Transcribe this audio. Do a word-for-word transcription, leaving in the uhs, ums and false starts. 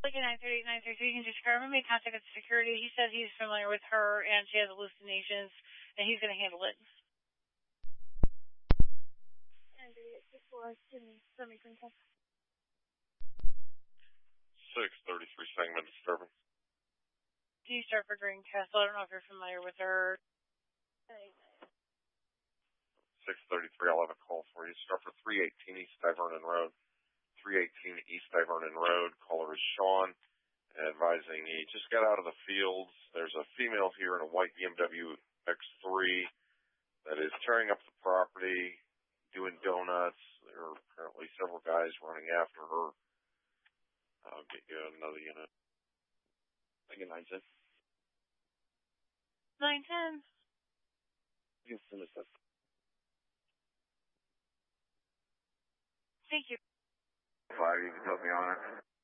Like a nine thirty-eight, nine thirty-three, you can just confirm me contact with security. He says he's familiar with her and she has hallucinations and he's going to handle it. nine thirty-eight, six four, give me some green test. six thirty-three, segment disturbance. Do you start for Green Castle? I don't know if you're familiar with her. six thirty-three, I'll have a call for you. Start for three eighteen East Divernon Road. three eighteen East Divernon Road. Caller is Sean, advising he just got out of the fields. There's a female here in a white B M W X three that is tearing up the property, doing donuts. There are apparently several guys running after her. I'll get you another unit. I get nine ten. nine ten. You can send us that. Thank you. Five, you can put me on it.